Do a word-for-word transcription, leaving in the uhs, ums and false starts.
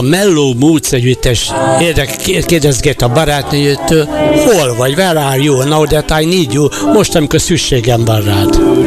Melló Múlc együttes kérdezget a barátnőjétől, hol vagy, where are you? Now that I need you, most, amikor szükségem van rád.